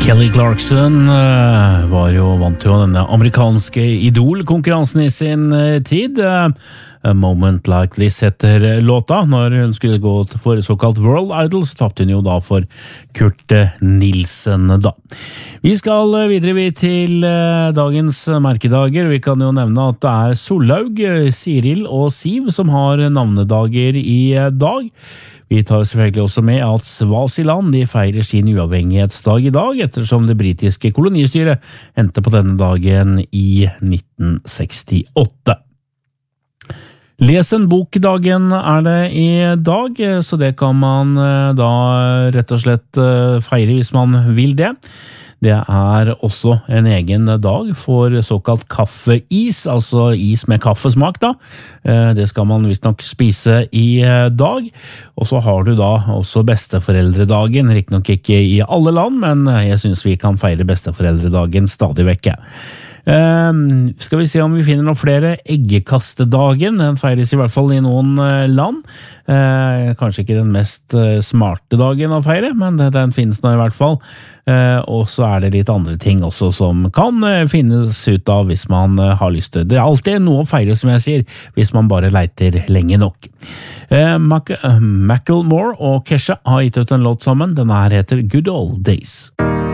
Kelly Clarkson vant jo denne amerikanske idol-konkurransen I sin tid. A Moment Like This heter låta. Når hun skulle gå for såkalt World Idol, så tappte hun jo da for Kurt Nilsen da. Vi skal videre til dagens merkedager. Vi kan jo nevne at det Sollaug, Siril og Siv som har navnedager I dag. Vi tar selvfølgelig også med at Svasiland de feirer sin uavhengighetsdag I dag, ettersom det britiske kolonistyret endte på denne dagen I 1968. Les en bok-dagen det I dag, så det kan man da rett og slett feire hvis man vil det. Det også en egen dag for såkalt kaffeis, altså is med kaffesmak da. Det skal man visst nok spise I dag. Og så har du da også besteforeldredagen, riktig nok ikke I alle land, men jeg synes vi kan feire besteforeldredagen stadig vekk. Skal vi se om vi finner noen flere eggekastedagen, den feires I hvert fall I noen land. Kanskje ikke den mest smarte dagen å feire, men den finnes nå I hvert fall. Og så det litt andre ting også som kan finnes ut av hvis man har lyst til. Det alltid noe å feire som jeg sier, hvis man bare leiter lenge nok. Macklemore og Kesha har gitt ut en låt sammen, den her heter Good Old Days.